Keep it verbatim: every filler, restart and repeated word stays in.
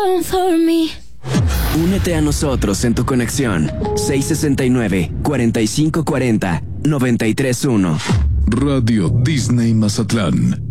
For me. Únete a nosotros en tu conexión seis sesenta y nueve, cuarenta y cinco cuarenta, noventa y tres uno. Radio Disney Mazatlán.